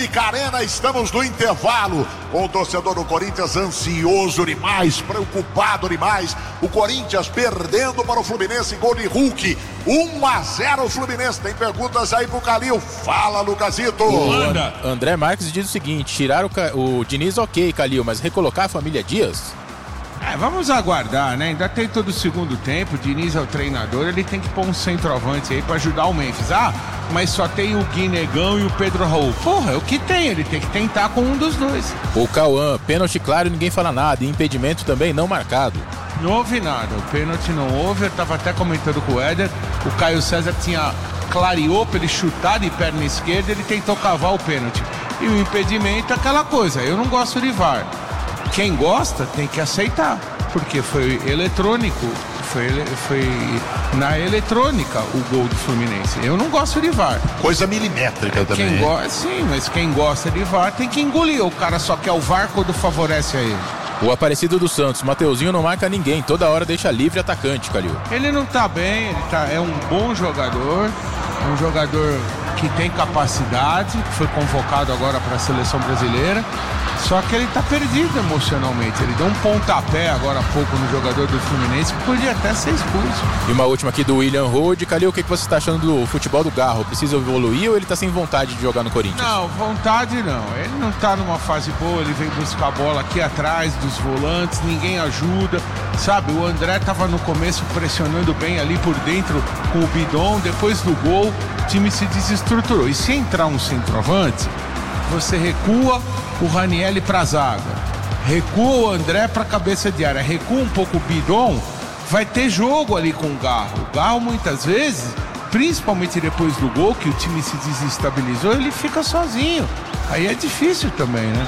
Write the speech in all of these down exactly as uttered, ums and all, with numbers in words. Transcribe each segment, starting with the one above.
Neoquímica Arena, estamos no intervalo. O torcedor do Corinthians ansioso demais, preocupado demais. O Corinthians perdendo para o Fluminense, gol de Hulk. um a zero o Fluminense. Tem perguntas aí pro Calil. Fala, Lucasito. Anda. André Marques diz o seguinte: tirar o, o Diniz, ok, Calil, mas recolocar a família Dias? É, vamos aguardar, né? Ainda tem todo o segundo tempo. O Diniz é o treinador, ele tem que pôr um centroavante aí pra ajudar o Memphis. Ah, mas só tem o Guinegão e o Pedro Raul. Porra, é o que tem, ele tem que tentar com um dos dois. O Cauã, pênalti claro, ninguém fala nada. E impedimento também não marcado. Não houve nada, o pênalti não houve. Eu tava até comentando com o Éder. O Caio César tinha clareou pra ele chutar de perna esquerda, ele tentou cavar o pênalti. E o impedimento é aquela coisa, eu não gosto de V A R. Quem gosta tem que aceitar, porque foi eletrônico, foi, foi na eletrônica o gol do Fluminense. Eu não gosto de V A R. Coisa milimétrica também. Quem go- sim, mas quem gosta de V A R tem que engolir. O cara só quer o V A R quando favorece a ele. O Aparecido dos Santos, Mateuzinho não marca ninguém, toda hora deixa livre atacante, Calil. Ele não tá bem, ele tá, é um bom jogador, um jogador que tem capacidade, foi convocado agora para a seleção brasileira, só que ele tá perdido emocionalmente. Ele deu um pontapé agora há pouco no jogador do Fluminense, que podia até ser expulso. E uma última aqui do William Rode. Calil, o que você tá achando do futebol do Garro? Precisa evoluir ou ele tá sem vontade de jogar no Corinthians? Não, vontade não. Ele não tá numa fase boa, ele vem buscar a bola aqui atrás dos volantes, ninguém ajuda, sabe? O André tava no começo pressionando bem ali por dentro com o Bidon, depois do gol o time se desestruturou. E se entrar um centroavante, você recua o Ranieri pra zaga, recua o André pra cabeça de área, recua um pouco o Bidon, vai ter jogo ali com o Garro. O Garro muitas vezes, principalmente depois do gol, que o time se desestabilizou, ele fica sozinho. Aí é difícil também, né?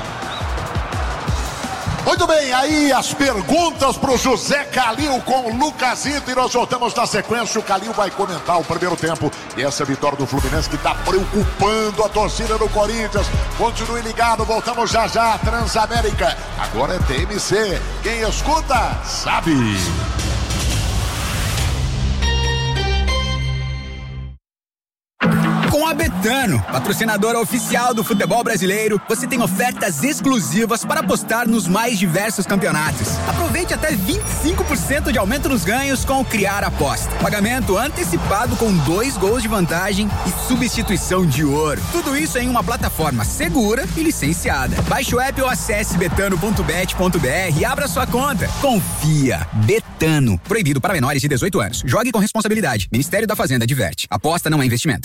Muito bem, aí as perguntas pro José Calil com o Lucasito, e nós voltamos na sequência. O Calil vai comentar o primeiro tempo e essa vitória do Fluminense que tá preocupando a torcida do Corinthians. Continue ligado, voltamos já já. Transamérica, agora é T M C, quem escuta sabe. Com a Betano, patrocinadora oficial do futebol brasileiro, você tem ofertas exclusivas para apostar nos mais diversos campeonatos. Aproveite até vinte e cinco por cento de aumento nos ganhos com o Criar Aposta. Pagamento antecipado com dois gols de vantagem e substituição de ouro. Tudo isso em uma plataforma segura e licenciada. Baixe o app ou acesse betano ponto bet ponto br e abra sua conta. Confia. Betano. Proibido para menores de dezoito anos. Jogue com responsabilidade. Ministério da Fazenda adverte. Aposta não é investimento.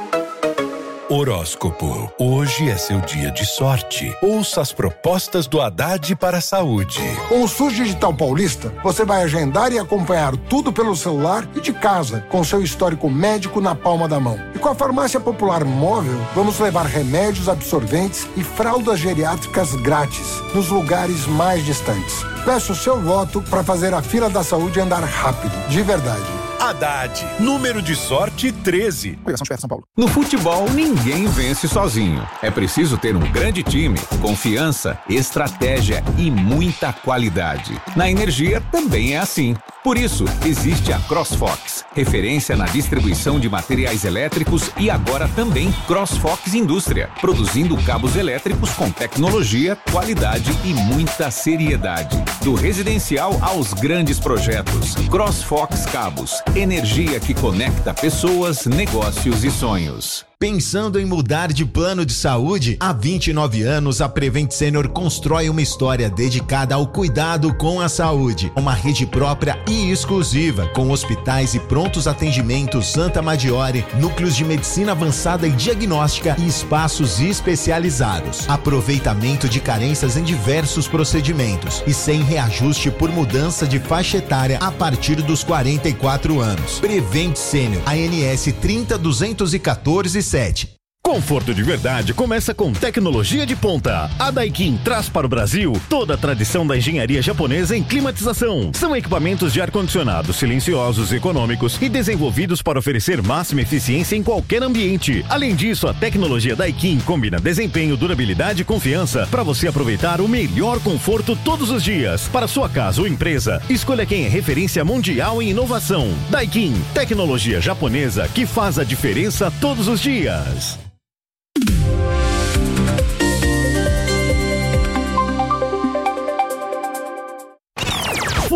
Horóscopo. Hoje é seu dia de sorte. Ouça as propostas do Haddad para a saúde. Com o SUS Digital Paulista, você vai agendar e acompanhar tudo pelo celular e de casa, com seu histórico médico na palma da mão. E com a Farmácia Popular Móvel, vamos levar remédios, absorventes e fraldas geriátricas grátis nos lugares mais distantes. Peça o seu voto para fazer a fila da saúde andar rápido, de verdade. Haddad, número de sorte treze. São Paulo. No futebol, ninguém vence sozinho. É preciso ter um grande time, confiança, estratégia e muita qualidade. Na energia também é assim. Por isso, existe a CrossFox, referência na distribuição de materiais elétricos, e agora também CrossFox Indústria, produzindo cabos elétricos com tecnologia, qualidade e muita seriedade. Do residencial aos grandes projetos. CrossFox Cabos, energia que conecta pessoas, negócios e sonhos. Pensando em mudar de plano de saúde? Há vinte e nove anos, a Prevent Senior constrói uma história dedicada ao cuidado com a saúde. Uma rede própria e exclusiva, com hospitais e prontos atendimentos Santa Maggiore, núcleos de medicina avançada e diagnóstica e espaços especializados. Aproveitamento de carências em diversos procedimentos e sem reajuste por mudança de faixa etária a partir dos quarenta e quatro anos. Prevent Senior, A N S trinta duzentos e quatorze sete. Conforto de verdade começa com tecnologia de ponta. A Daikin traz para o Brasil toda a tradição da engenharia japonesa em climatização. São equipamentos de ar-condicionado silenciosos, econômicos e desenvolvidos para oferecer máxima eficiência em qualquer ambiente. Além disso, a tecnologia Daikin combina desempenho, durabilidade e confiança para você aproveitar o melhor conforto todos os dias. Para sua casa ou empresa, escolha quem é referência mundial em inovação. Daikin, tecnologia japonesa que faz a diferença todos os dias.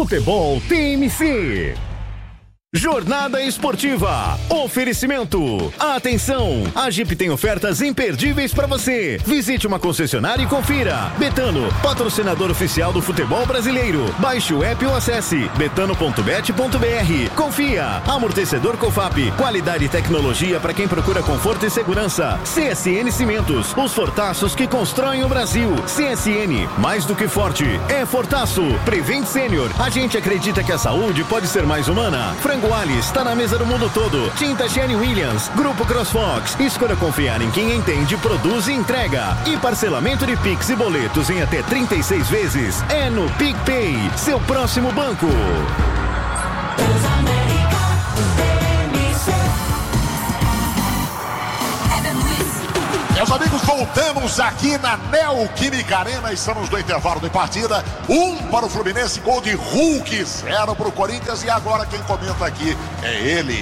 Futebol T M C. Jornada Esportiva. Oferecimento. Atenção! A Jeep tem ofertas imperdíveis para você. Visite uma concessionária e confira. Betano, patrocinador oficial do futebol brasileiro. Baixe o app ou acesse betano ponto bet ponto br. Confia. Amortecedor Cofap. Qualidade e tecnologia para quem procura conforto e segurança. C S N Cimentos. Os fortaços que constroem o Brasil. C S N, mais do que forte, é fortaço. Prevent Senior. A gente acredita que a saúde pode ser mais humana. Frango Alice está na mesa do mundo todo. Tinta Sherwin Williams, Grupo CrossFox. Escolha confiar em quem entende, produz e entrega. E parcelamento de Pix e boletos em até trinta e seis vezes é no PicPay, seu próximo banco. Meus amigos, voltamos aqui na Neoquímica Arena. Estamos no intervalo de partida. Um para o Fluminense, gol de Hulk, zero para o Corinthians. E agora quem comenta aqui é ele,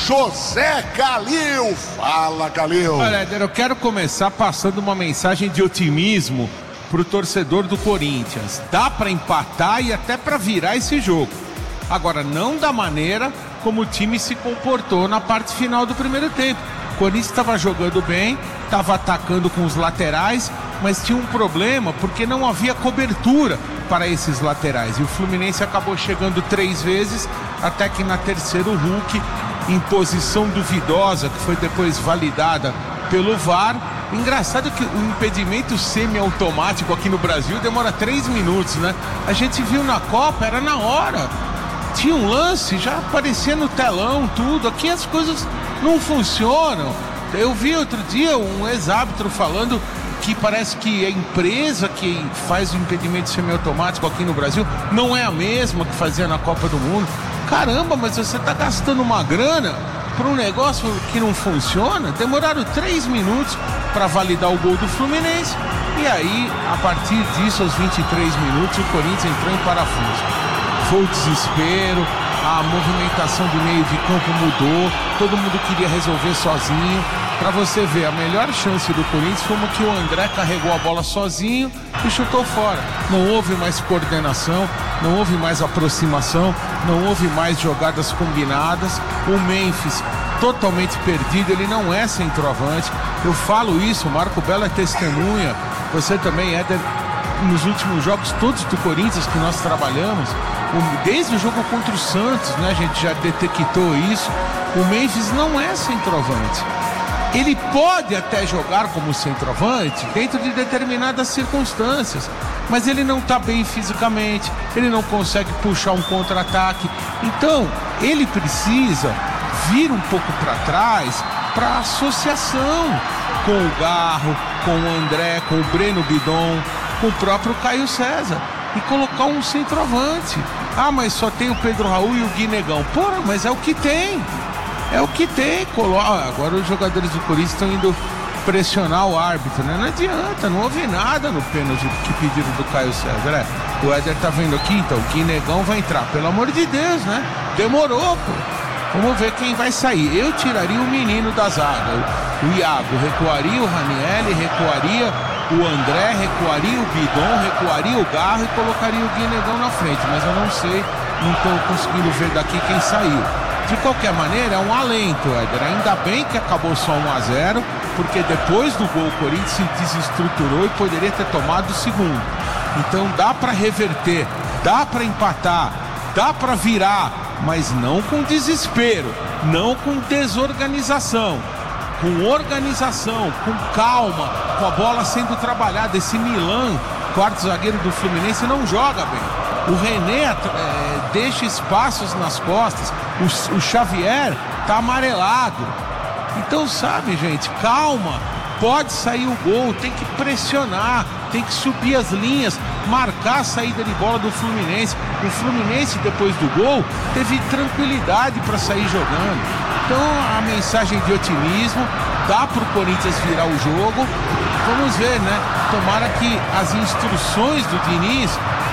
José Calil. Fala, Calil. Olha, Éder, eu quero começar passando uma mensagem de otimismo pro torcedor do Corinthians. Dá para empatar e até para virar esse jogo. Agora, não da maneira como o time se comportou na parte final do primeiro tempo. O Corinthians estava jogando bem, estava atacando com os laterais, mas tinha um problema porque não havia cobertura para esses laterais. E o Fluminense acabou chegando três vezes, até que na terceira o Hulk, em posição duvidosa, que foi depois validada pelo V A R. Engraçado que o impedimento semiautomático aqui no Brasil demora três minutos, né? A gente viu na Copa, era na hora. Tinha um lance, já aparecia no telão, tudo. Aqui as coisas não funcionam. Eu vi outro dia um ex-árbitro falando que parece que a empresa que faz o impedimento semiautomático aqui no Brasil não é a mesma que fazia na Copa do Mundo. Caramba, mas você está gastando uma grana para um negócio que não funciona. Demoraram três minutos para validar o gol do Fluminense. E aí, a partir disso, aos vinte e três minutos, o Corinthians entrou em parafuso. Foi o desespero, a movimentação do meio de campo mudou, todo mundo queria resolver sozinho. Para você ver, a melhor chance do Corinthians foi uma que o André carregou a bola sozinho e chutou fora. Não houve mais coordenação, não houve mais aproximação, não houve mais jogadas combinadas. O Memphis totalmente perdido, ele não é centroavante. Eu falo isso, o Marco Belo é testemunha, você também, Éder, nos últimos jogos todos do Corinthians que nós trabalhamos, desde o jogo contra o Santos, né, a gente já detectou isso. O Memphis não é centroavante. Ele pode até jogar como centroavante dentro de determinadas circunstâncias, mas ele não está bem fisicamente, ele não consegue puxar um contra-ataque. Então, ele precisa vir um pouco para trás para associação com o Garro, com o André, com o Breno Bidon, com o próprio Caio César, e colocar um centroavante. Ah, mas só tem o Pedro Raul e o Guinegão. Porra, mas é o que tem. É o que tem. Colo... Agora os jogadores do Corinthians estão indo pressionar o árbitro, né? Não adianta, não houve nada no pênalti que pediram do Caio César. É. O Éder tá vendo aqui, então, o Guinegão vai entrar. Pelo amor de Deus, né? Demorou, pô. Vamos ver quem vai sair. Eu tiraria o menino da zaga. O Iago recuaria o Ranieri, recuaria o André, recuaria o Bidon, recuaria o Garro e colocaria o Guinegão na frente. Mas eu não sei, não estou conseguindo ver daqui quem saiu. De qualquer maneira, é um alento, Éder. Ainda bem que acabou só um a zero, porque depois do gol o Corinthians se desestruturou e poderia ter tomado o segundo. Então dá para reverter, dá para empatar, dá para virar, mas não com desespero, não com desorganização. Com organização, com calma, com a bola sendo trabalhada. Esse Milan, quarto zagueiro do Fluminense, não joga bem. O René é, deixa espaços nas costas. O, o Xavier tá amarelado. Então, sabe, gente, calma. Pode sair o gol, tem que pressionar, tem que subir as linhas, marcar a saída de bola do Fluminense. O Fluminense, depois do gol, teve tranquilidade para sair jogando. Então, a mensagem de otimismo, dá para o Corinthians virar o jogo. Vamos ver, né? Tomara que as instruções do Diniz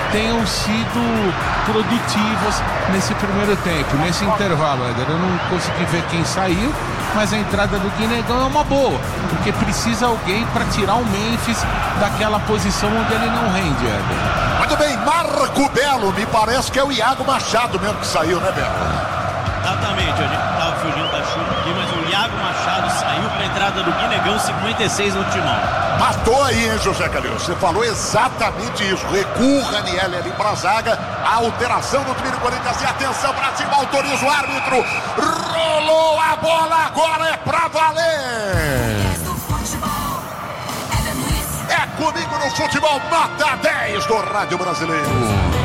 tenham sido produtivas nesse primeiro tempo, nesse intervalo, Éder. Eu não consegui ver quem saiu, mas a entrada do Guinegão é uma boa, porque precisa alguém para tirar o Memphis daquela posição onde ele não rende, Éder. Muito bem, Marco Belo, me parece que é o Iago Machado mesmo que saiu, né, Belo? Exatamente, a gente estava fugindo da chuva aqui, mas o Iago Machado saiu para a entrada do Guinegão, cinquenta e seis no timão. Matou aí, hein, José Calil? Você falou exatamente isso. Recua o Raniel ali para a zaga, a alteração do time do Corinthians, e atenção para cima, autoriza o árbitro, rolou a bola, agora é para valer! É comigo no futebol, nota dez do Rádio Brasileiro.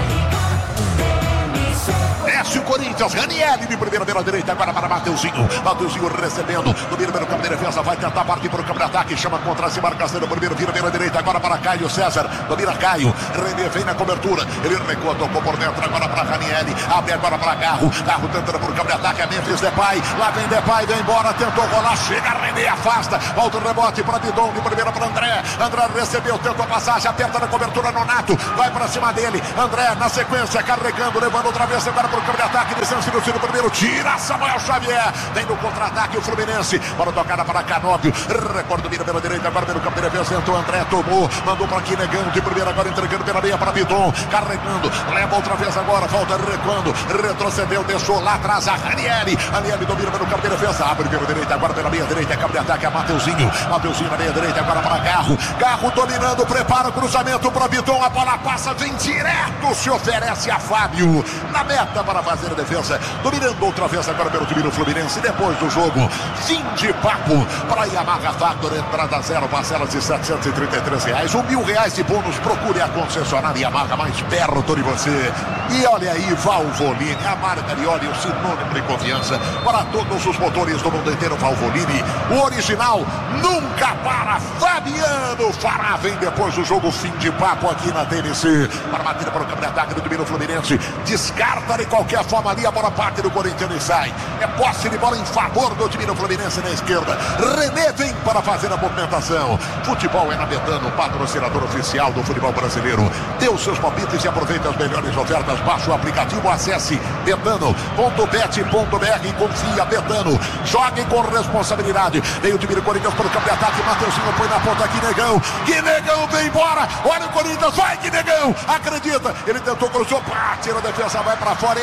Desce o Corinthians, Raniel de primeira pela direita, agora para Mateuzinho. Mateuzinho recebendo, domina pelo campo de defesa, vai tentar partir para o campo de ataque, chama contra si, marcação do primeiro, vira pela direita, agora para Caio César, domina Caio, René vem na cobertura, ele recuou, tocou por dentro, agora para Raniel, abre agora para Garro, Garro tentando por campo de ataque, é Memphis Depay, lá vem Depay, vem embora, tentou rolar, chega René, afasta, volta o rebote para Bidon, de primeira para André, André recebeu, tentou passagem, aperta na cobertura Nonato, vai para cima dele, André na sequência, carregando, levando outra vez, agora para o campo de ataque, distância do tiro primeiro, tira Samuel Xavier, vem no contra-ataque o Fluminense, para tocada para Canóbio, recorda, mira pela direita, agora pelo campo de defesa, entrou André, tomou, mandou para Guinegão, de primeira agora entregando pela meia para Bidon, carregando, leva outra vez agora, volta recuando, retrocedeu, deixou lá atrás a Ranieri, Ranieri domina pelo campo de defesa, abre pela direita, agora pela meia direita, campo de ataque a Mateuzinho, Mateuzinho na meia direita, agora para Garro, Garro dominando, prepara o cruzamento para Bidon, a bola passa, vem direto, se oferece a Fábio, na meta para fazer a defesa, dominando outra vez agora pelo time do Fluminense, depois do jogo, fim de papo para Yamaha Factor, entrada zero, parcelas de setecentos e trinta e três reais, um mil reais de bônus, procure a concessionária Yamaha mais perto de você, e olha aí, Valvoline, a marca de óleo sinônimo de confiança para todos os motores do mundo inteiro, Valvoline, o original nunca para. Fabiano Fará vem depois do jogo, fim de papo aqui na T N C, para bater para o campo de ataque do time do Fluminense, descarta de qualquer forma ali, a bola parte do Corinthians e sai, é posse de bola em favor do time do Fluminense na esquerda, René vem para fazer a movimentação, futebol é na Betano, patrocinador oficial do futebol brasileiro, dê os seus palpites e aproveite as melhores ofertas, baixe o aplicativo, acesse betano ponto bet ponto br e confia, Betano, jogue com responsabilidade, vem o time do Corinthians para o campo de ataque, Mateuzinho põe na ponta, Guinegão, Guinegão vem embora, olha o Corinthians, vai Guinegão, acredita, ele tentou, cruzou, pá, tira a defesa, vai para fora,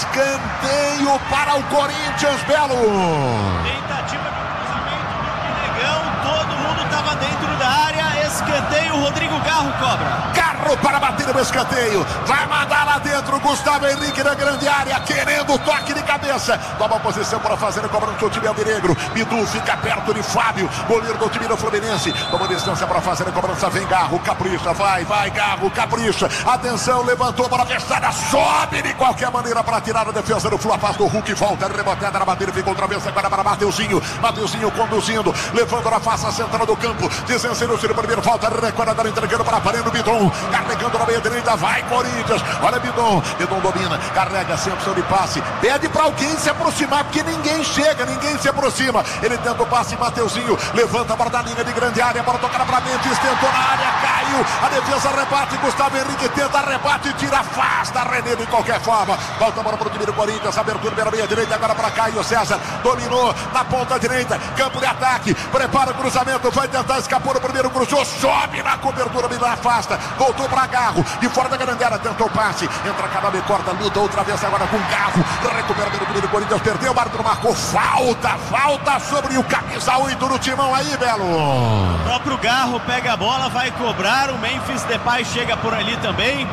escanteio para o Corinthians, Belo. Tentativa de cruzamento do Guinegão, todo mundo estava dentro da área, escanteio, Rodrigo Garro cobra. Garro para bater o escanteio, vai mandar lá dentro, Gustavo Henrique na grande área, querendo o toque de cabeça, toma posição para fazer a cobrança do time alvinegro, Bidu fica perto de Fábio, goleiro do time do Fluminense, toma distância para fazer a cobrança, vem Garro, capricha, vai, vai Garro, capricha, atenção, levantou para a fechada, sobe de qualquer maneira para tirar a defesa do Flu, afasta o Hulk, volta, rebotada na bateria, fica outra vez agora para Mateuzinho, Mateuzinho conduzindo, levando na face central do campo, dizendo no tiro primeiro, falta, recorda, entregando para Aparendo, Bidon, carregando na meia direita, vai Corinthians, olha Bidon, Bidon domina, carrega sem opção de passe, pede para alguém se aproximar, porque ninguém chega, ninguém se aproxima, ele tenta o passe, Mateuzinho, levanta para da linha de grande área, para tocar para Memphis, tentou na área, caiu, a defesa rebate, Gustavo Henrique tenta, rebate, tira, afasta, René de qualquer forma, volta a bola para o time do Corinthians, abertura pela meia direita, agora para Caio César, dominou na ponta direita, campo de ataque, prepara o cruzamento, vai tentar escapar o primeiro, cruzou, sobe na cobertura, me afasta, voltou para Garro, de fora da grande área, tentou o passe, entra Canal e corta, luta outra vez agora com Garro, recupera o time do Corinthians, perdeu, o árbitro marcou falta, falta sobre o camisa oito do timão aí, Belo. O próprio Garro pega a bola, vai cobrar, o Memphis Depay chega por ali também,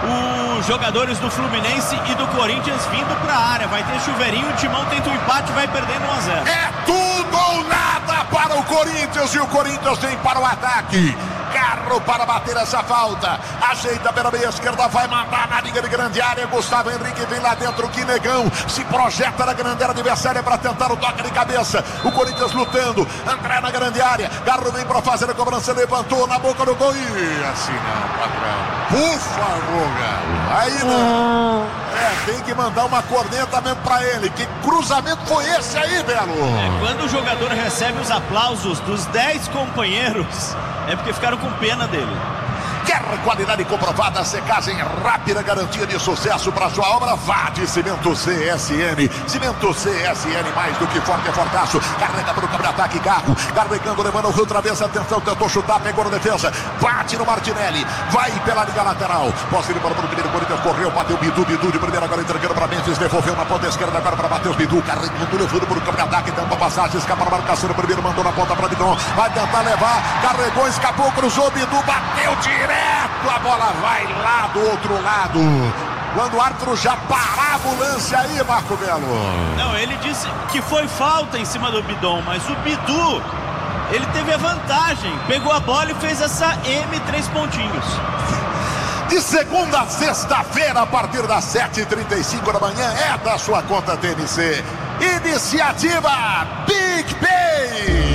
os jogadores do Fluminense e do Corinthians vindo para a área, vai ter chuveirinho, o timão tenta o empate, vai perdendo um a zero. É tudo ou nada para o Corinthians, e o Corinthians vem para o ataque. Garro para bater essa falta, ajeita pela meia esquerda, vai mandar na linha de grande área, Gustavo Henrique vem lá dentro, Guinegão se projeta na grande área adversária para tentar o toque de cabeça, o Corinthians lutando, André na grande área, Garro vem para fazer a cobrança, levantou na boca do gol, e assim não, patrão, por favor, Garro, aí não, é, tem que mandar uma corneta mesmo para ele, que cruzamento foi esse aí, Belo? É, quando o jogador recebe os aplausos dos dez companheiros, é porque ficaram com pena dele. Quer qualidade comprovada, secagem rápida, garantia de sucesso para sua obra? Vá de Cimento C S N. Cimento C S N, mais do que forte, é fortaço. Carrega para o contra-ataque, Garro. Carregando, levando o Rio Travessa. Atenção, tentou chutar, pegou na defesa. Bate no Martinelli. Vai pela liga lateral. Posse ele para o primeiro, Corinthians correu, bateu o Bidu. Bidu de primeira, agora entregando para Mendes. Devolveu na ponta esquerda, agora para Matheus Bidu. Carregando, levando para o contra-ataque. Tenta a passagem, escapa a marcação. O primeiro mandou na ponta para Bidon. Vai tentar levar. Carregou, escapou, cruzou. Bidu bateu direto. A bola vai lá do outro lado. Quando o árbitro já parava o lance aí, Marco Belo. Não, ele disse que foi falta em cima do Bidon, mas o Bidu, ele teve a vantagem. Pegou a bola e fez essa M três pontinhos. De segunda a sexta-feira, a partir das sete e trinta e cinco da manhã, é da sua conta T N C. Iniciativa Big Pay.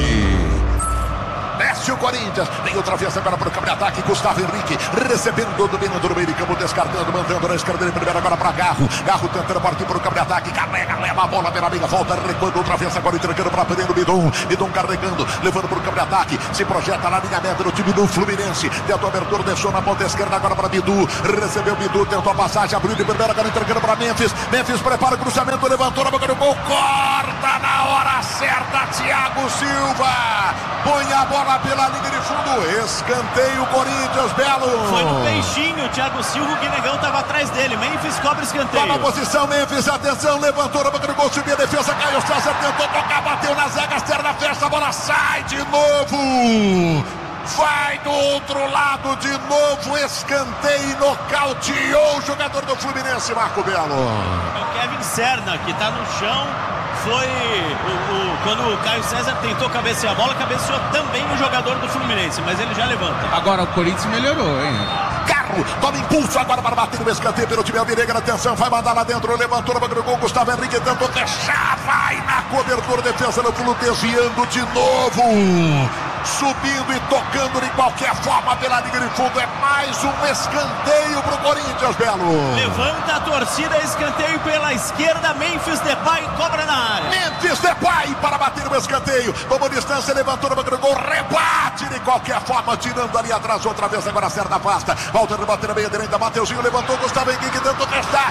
Desce o Corinthians, tem outra vez agora para o campo de ataque. Gustavo Henrique recebendo o domínio do meio de campo, descartando, mandando na esquerda, primeiro agora para Garro. Garro tentando partir para o campo de ataque, carrega, leva a bola pela amiga, volta, recuando outra vez agora, entregando para Pedro Bidon. Bidon carregando, levando para o campo de ataque, se projeta na linha média do time do Fluminense. Tentou a abertura, deixou na ponta esquerda agora para Bidu, recebeu Bidu, tentou a passagem, abriu de primeira, agora entregando para Memphis. Memphis prepara o cruzamento, levantou na boca do gol, corta na hora certa, Thiago Silva. Põe a bola pela linha de fundo, escanteio Corinthians, Belo. Foi no peixinho, o Thiago Silva, o Guinegão estava atrás dele. Memphis cobra escanteio. Toma a posição, Memphis, atenção, levantou na boca do gol, subiu a defesa, Caio César tentou tocar, bateu na zaga, externa, fecha, a bola sai de novo. Vai do outro lado de novo, escanteio, nocauteou o jogador do Fluminense, Marco Belo. É o Kevin Serna, que está no chão. Foi o, o, quando o Caio César tentou cabecear a bola, cabeceou também o jogador do Fluminense, mas ele já levanta. Agora o Corinthians melhorou, hein? Carro, toma impulso agora para bater no escanteio pelo time alvinegra, atenção, vai mandar lá dentro, levantou na boca do gol, Gustavo Henrique tentou fechar, vai na cobertura, defesa do Flu, desviando de novo, subindo e tocando de qualquer forma pela linha de fundo, é mais um escanteio pro Corinthians, Belo. Levanta a torcida, escanteio pela esquerda, Memphis Depay cobra na área. Memphis Depay para bater no escanteio, tomou distância, levantou na boca do gol, rebate de qualquer forma, tirando ali atrás outra vez, agora acerta, afasta, volta a bater na meia direita, Mateuzinho levantou, Gustavo Henrique tentou testar,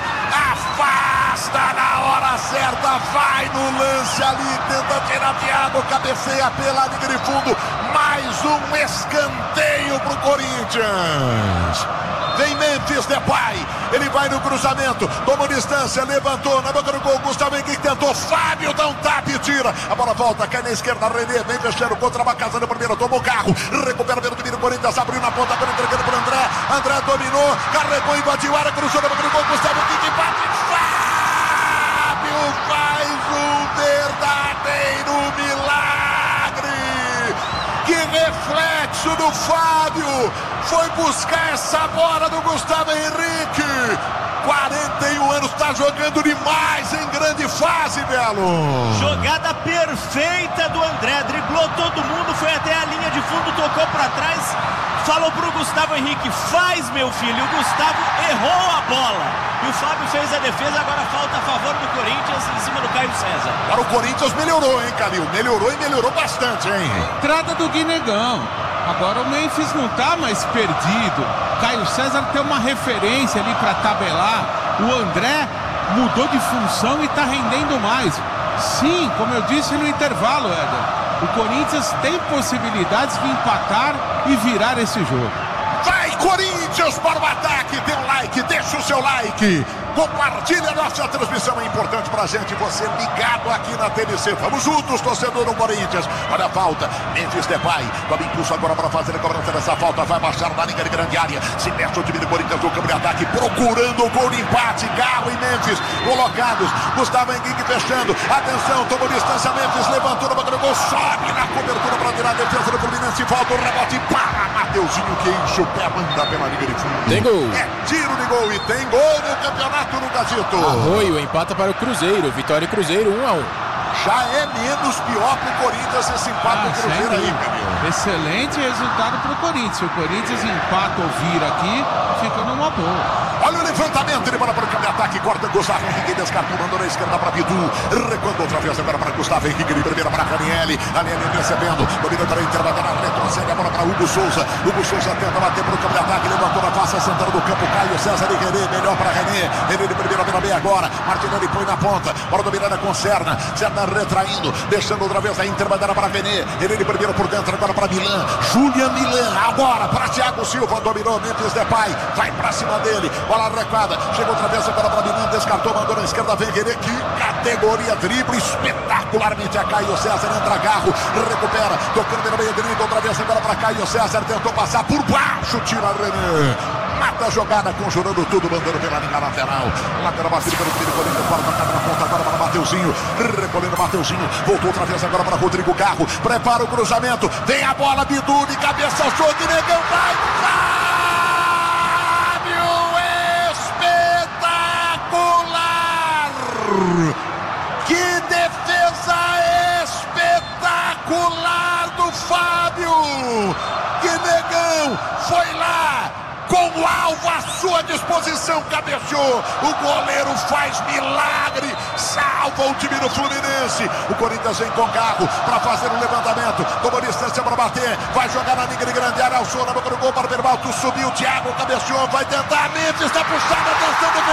afasta na hora certa, vai no lance ali, tenta tirar Thiago, cabeceia pela linha de fundo, mais um escanteio pro Corinthians. Vem Memphis Depay, ele vai no cruzamento, tomou distância, levantou na boca do gol, Gustavo Henrique tentou, Fábio dá um tap e tira, a bola volta, cai na esquerda, René vem fechando contra a Bacasa no primeiro, tomou o carro, recupera pelo domínio, Corinthians abriu na ponta, agora entregando para André, André dominou, carregou, invadiu a área, cruzou na boca do gol, Gustavo Henrique bate, Fábio faz um verdadeiro milagre. Que reflexo do Fábio, foi buscar essa bola do Gustavo Henrique, quarenta e um anos, está jogando demais em grande fase, Belo. Jogada perfeita do André, driblou todo mundo, foi até a linha de fundo, tocou para trás, falou pro Gustavo Henrique, faz meu filho, o Gustavo errou a bola. E o Fábio fez a defesa, agora falta a favor do Corinthians em cima do Caio César. Agora o Corinthians melhorou, hein, Calil? Melhorou e melhorou bastante, hein? Entrada do Guinegão. Agora o Memphis não tá mais perdido. Caio César tem uma referência ali para tabelar. O André mudou de função e tá rendendo mais. Sim, como eu disse no intervalo, Éder, o Corinthians tem possibilidades de empatar e virar esse jogo. Vai, Corinthians, para o ataque, dê um like, deixa o seu like, compartilha a nossa transmissão, é importante pra gente, você ligado aqui na T N C, vamos juntos, torcedor do Corinthians, olha a falta, Memphis Depay, toma impulso agora para fazer a cobrança dessa falta, vai baixar na linha de grande área, se mexe o time do Corinthians no campo de ataque, procurando o gol de empate, Garro e Memphis colocados, Gustavo Henrique fechando, atenção, tomou distância, Memphis levantou na boca do gol, sobe na cobertura para tirar a defesa do Fluminense, volta o rebote para Mateuzinho que enche o pé, manda pela linha de fundo. Tem gol. É tiro de gol e tem gol no campeonato no Gazito. Arroio empata para o Cruzeiro, vitória Cruzeiro um a um. Já é menos pior pro Corinthians esse empate Ah, do Cruzeiro aí, Camilo. Excelente resultado pro Corinthians. Se o Corinthians empata ou vira aqui, fica numa boa. Olha o levantamento, ele bola para o campo de ataque, corta Gustavo Henrique, descartou, mandou na esquerda para Bidu, recuando outra vez agora para Gustavo Henrique, de primeira para Ranieri, Ranieri recebendo, domina para a intermediária, retrocede a bola para Hugo Souza, Hugo Souza tenta bater para o campo de ataque, levantou na face central do campo, Caio César e René, melhor para René, René de primeira pela meia agora, Martinelli põe na ponta, bola dominada com Serna, Serna retraindo, deixando outra vez a intermediária para René, René de primeira por dentro agora para Milan, Julian Milan, agora para Thiago Silva, dominou Memphis Depay, vai para cima dele, bola recuada, chegou outra vez agora para Milan, descartou, mandou na esquerda, vem René, que categoria, drible espetacularmente a Caio César, entra Garro, recupera, tocando no meio direito, outra vez agora para Caio César, tentou passar por baixo, tira René, mata a jogada, conjurando tudo, mandando pela linha lateral, lateral batido pelo time Corinthians, fora tocada na ponta agora para Mateuzinho, recolhendo Mateuzinho, voltou outra vez agora para Rodrigo Garro, prepara o cruzamento, vem a bola, Bidu de cabeça, show de Negão, vai, Fábio, espetacular, que defesa espetacular do Fábio, que Negão foi lá, com o alvo à sua disposição, cabeceou, o goleiro faz milagre, salva o time do Fluminense, o Corinthians vem com Garro para fazer o levantamento, tomou distância para bater, vai jogar na linha de grande área, alçou na boca do gol para o Berbalto, subiu, Thiago cabeceou, vai tentar, Memphis está puxado, atenção,